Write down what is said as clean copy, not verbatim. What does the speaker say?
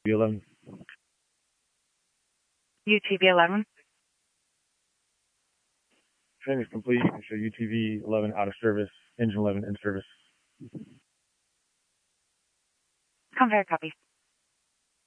11. UTV 11. Training is complete. You can show UTV 11 out of service, engine 11 in service. Conveyor copy.